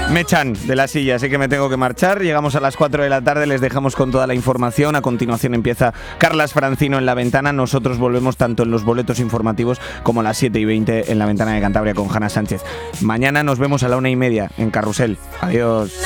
Me echan de la silla, así que me tengo que marchar. Llegamos a las 4 de la tarde, les dejamos con toda la información. A continuación empieza Carlas Francino en La Ventana. Nosotros volvemos tanto en los boletos informativos como a las 7:20 en La Ventana de Cantabria con Hanna Sánchez. Mañana nos vemos a la 1:30 en Carrusel. Adiós.